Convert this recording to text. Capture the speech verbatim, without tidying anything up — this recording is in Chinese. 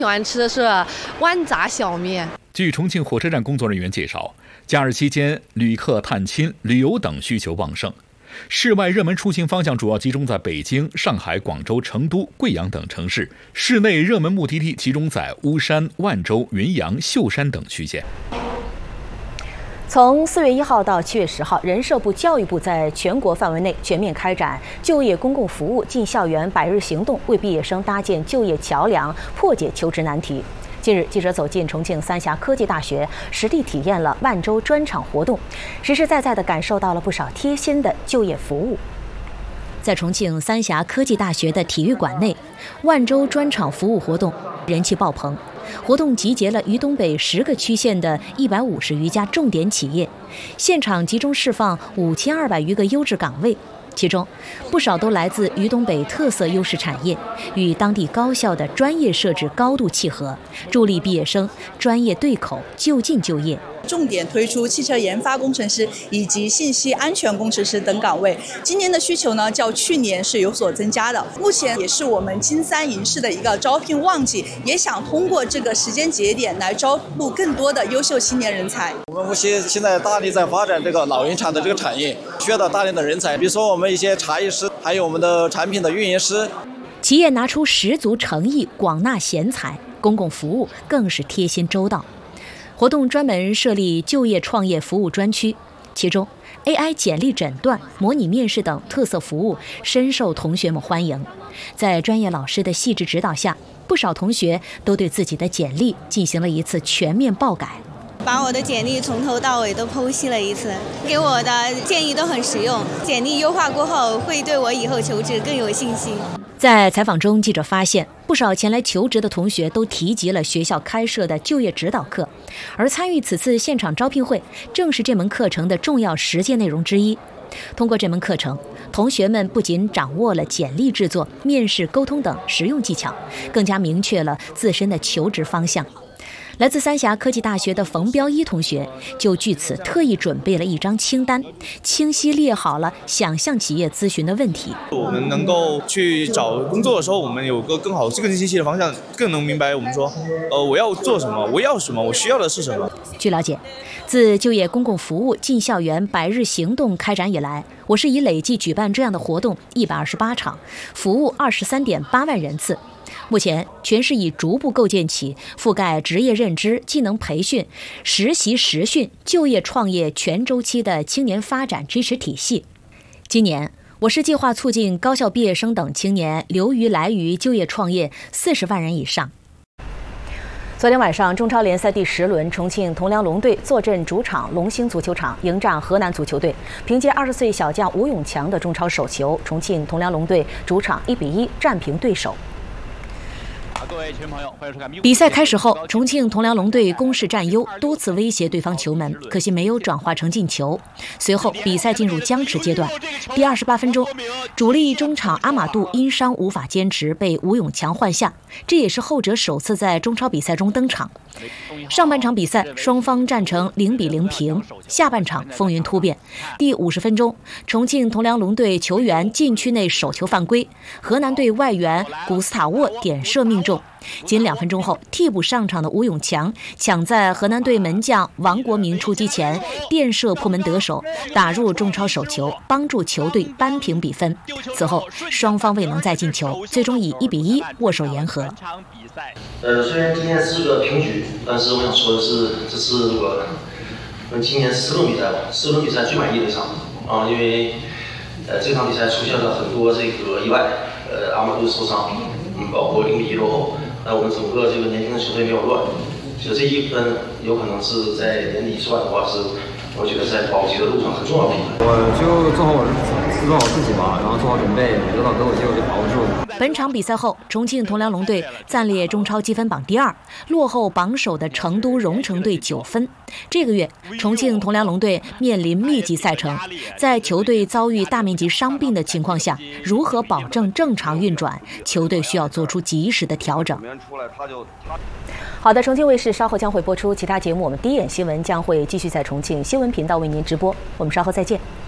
喜欢吃的是豌杂小面。 据重庆火车站工作人员介绍，假日期间旅客探亲、旅游等需求旺盛，室外热门出行方向主要集中在北京、上海、广州、成都、贵阳等城市，室内热门目的地集中在巫山、万州、云阳、秀山等区县。 从四月一号到七月十号，人社部、教育部在全国范围内全面开展就业公共服务进校园百日行动，为毕业生搭建就业桥梁，破解求职难题。近日，记者走进重庆三峡科技大学，实地体验了万州专场活动，实实在在地感受到了不少贴心的就业服务。在重庆三峡科技大学的体育馆内，万州专场服务活动人气爆棚。活动集结了渝东北十个区县的一百五十余家重点企业，现场集中释放五千二百余个优质岗位，其中不少都来自渝东北特色优势产业，与当地高校的专业设置高度契合，助力毕业生专业对口，就近就业。 重点推出汽车研发工程师以及信息安全工程师等岗位。今年的需求呢，较去年是有所增加的。目前也是我们金三银市的一个招聘旺季，也想通过这个时间节点来招募更多的优秀青年人才。 我们无锡现在大力在发展这个老人产的这个产业，需要到大量的人才，比如说我们一些茶艺师，还有我们的产品的运营师。 企业拿出十足诚意，广纳贤才，公共服务更是贴心周到。活动专门设立就业创业服务专区，其中 A I 简历诊断、模拟面试等特色服务深受同学们欢迎。在专业老师的细致指导下，不少同学都对自己的简历进行了一次全面爆改， 把我的简历从头到尾都剖析了一次，给我的建议都很实用。简历优化过后，会对我以后求职更有信心。 在采访中，记者发现不少前来求职的同学都提及了学校开设的就业指导课，而参与此次现场招聘会正是这门课程的重要实践内容之一。通过这门课程，同学们不仅掌握了简历制作、面试、沟通等实用技巧，更加明确了自身的求职方向。来自三峡科技大学的冯彪一同学就据此特意准备了一张清单，清晰列好了想向企业咨询的问题。 我们能够去找工作的时候，我们有个更好、更清晰的方向，更能明白我们说，呃，我要做什么，我要什么，我需要的是什么。 据了解，自就业公共服务进校园百日行动开展以来，我市已累计举办这样的活动一百二十八场，服务二十三点八万人次。目前，全市已逐步构建起覆盖职业认知、技能培训、实习实训、就业创业全周期的青年发展支持体系。今年，我市计划促进高校毕业生等青年留于来渝就业创业四十万人以上。昨天晚上，中超联赛第十轮，重庆铜梁龙队坐镇主场龙兴足球场迎战河南足球队。凭借二十岁小将吴永强的中超首球，重庆铜梁龙队主场一比一战平对手。 各位球迷朋友，欢迎收看。 比赛开始后，重庆铜梁龙队攻势占优，多次威胁对方球门，可惜没有转化成进球。随后，比赛进入僵持阶段。第二十八分钟，主力中场阿马杜因伤无法坚持，被吴永强换下，这也是后者首次在中超比赛中登场。上半场比赛双方战成零比零平，下半场风云突变。第五十分钟，重庆铜梁龙队球员禁区内手球犯规，河南队外援古斯塔沃点射命中。仅两分钟后，替补上场的吴永强抢在河南队门将王国明出击前垫射破门得手，打入中超首球，帮助球队扳平比分。此后双方未能再进球，最终以一比一握手言和。 呃，虽然今天是个平局，但是我想说的是，这是我们今年十轮比赛吧，十轮比赛最满意的一场啊，因为呃这场比赛出现了很多这个意外，呃阿马杜受伤，嗯，包括零比一落后。那我们整个这个年轻的球队没有乱，其实这一分有可能是在年底算的话是，我觉得在保级的路上很重要的一分。 我就做好我做好自己吧，然后做好准备，得到给我机会就把握住。 本场比赛后，重庆铜梁龙队暂列中超积分榜第二，落后榜首的成都蓉城队九分。这个月，重庆铜梁龙队面临密集赛程，在球队遭遇大面积伤病的情况下，如何保证正常运转，球队需要做出及时的调整。好的，重庆卫视稍后将会播出其他节目，我们第一眼新闻将会继续在重庆新闻频道为您直播，我们稍后再见。